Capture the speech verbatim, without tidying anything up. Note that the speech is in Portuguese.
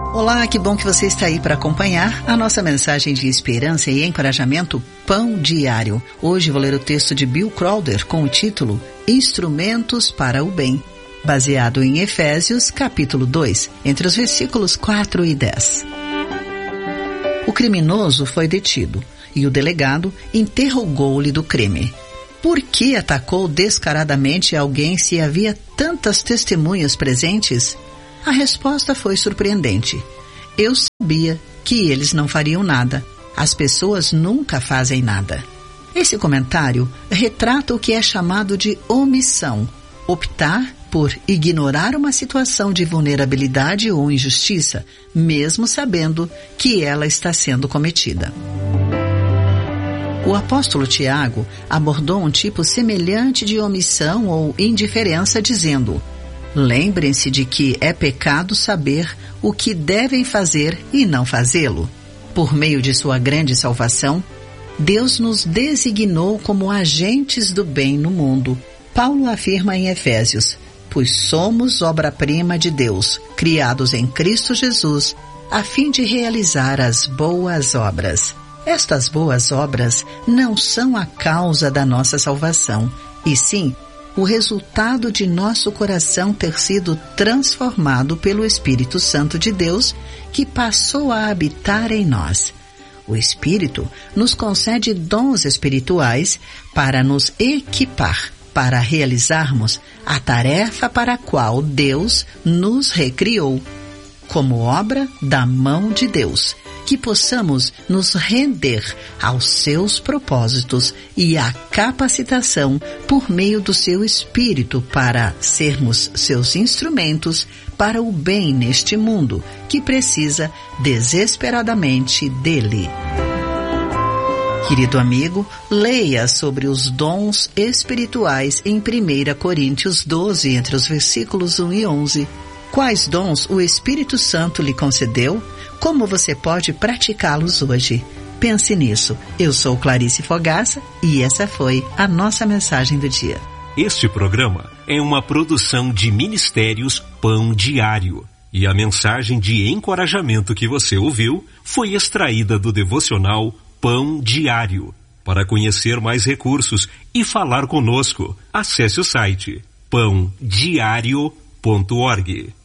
Olá, que bom que você está aí para acompanhar a nossa mensagem de esperança e encorajamento Pão Diário. Hoje vou ler o texto de Bill Crowder com o título Instrumentos para o Bem, baseado em Efésios capítulo dois, entre os versículos quatro e dez. O criminoso foi detido e o delegado interrogou-lhe do crime. Por que atacou descaradamente alguém se havia tantas testemunhas presentes? A resposta foi surpreendente. Eu sabia que eles não fariam nada. As pessoas nunca fazem nada. Esse comentário retrata o que é chamado de omissão. Optar por ignorar uma situação de vulnerabilidade ou injustiça, mesmo sabendo que ela está sendo cometida. O apóstolo Tiago abordou um tipo semelhante de omissão ou indiferença, dizendo: lembrem-se de que é pecado saber o que devem fazer e não fazê-lo. Por meio de sua grande salvação, Deus nos designou como agentes do bem no mundo. Paulo afirma em Efésios: pois somos obra-prima de Deus, criados em Cristo Jesus, a fim de realizar as boas obras. Estas boas obras não são a causa da nossa salvação, e sim o resultado de nosso coração ter sido transformado pelo Espírito Santo de Deus, que passou a habitar em nós. O Espírito nos concede dons espirituais para nos equipar, para realizarmos a tarefa para a qual Deus nos recriou, como obra da mão de Deus, que possamos nos render aos seus propósitos e à capacitação por meio do seu Espírito para sermos seus instrumentos para o bem neste mundo, que precisa desesperadamente dele. Querido amigo, leia sobre os dons espirituais em primeira Coríntios doze, entre os versículos um e onze. Quais dons o Espírito Santo lhe concedeu? Como você pode praticá-los hoje? Pense nisso. Eu sou Clarice Fogaça e essa foi a nossa mensagem do dia. Este programa é uma produção de Ministérios Pão Diário. E a mensagem de encorajamento que você ouviu foi extraída do devocional Pão Diário. Para conhecer mais recursos e falar conosco, acesse o site pão diário ponto org.